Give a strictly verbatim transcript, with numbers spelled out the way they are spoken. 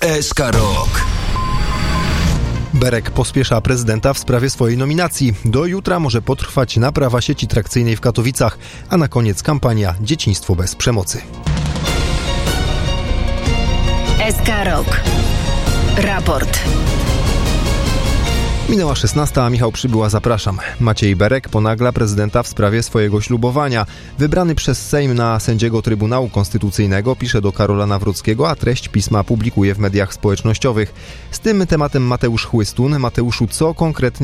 S K Rock. Berek pospiesza prezydenta w sprawie swojej nominacji. Do jutra może potrwać naprawa sieci trakcyjnej w Katowicach, a na koniec kampania Dzieciństwo bez przemocy. S K Rock. Raport. Minęła szesnasta, a Michał Przybyła, zapraszam. Maciej Berek ponagla prezydenta w sprawie swojego ślubowania. Wybrany przez Sejm na sędziego Trybunału Konstytucyjnego pisze do Karola Nawrockiego, a treść pisma publikuje w mediach społecznościowych. Z tym tematem Mateusz Chłystun. Mateuszu, co konkretnie